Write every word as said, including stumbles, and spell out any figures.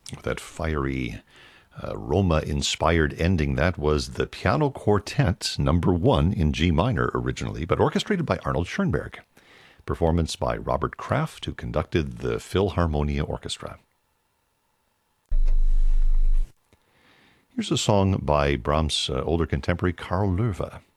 That fiery uh, Roma-inspired ending, that was the Piano Quartet, number one in G minor originally, but orchestrated by Arnold Schoenberg. Performance by Robert Kraft, who conducted the Philharmonia Orchestra. Here's a song by Brahms' uh, older contemporary Carl Loewe.